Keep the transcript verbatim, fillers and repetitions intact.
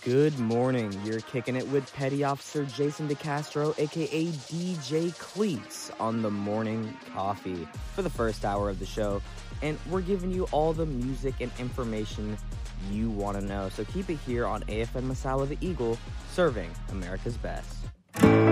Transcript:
Good morning. You're kicking it with Petty Officer Jason DeCastro, aka D J Cleats, on the Morning Coffee for the first hour of the show. And we're giving you all the music and information you want to know. So keep it here on A F M Masawa the Eagle, serving America's best.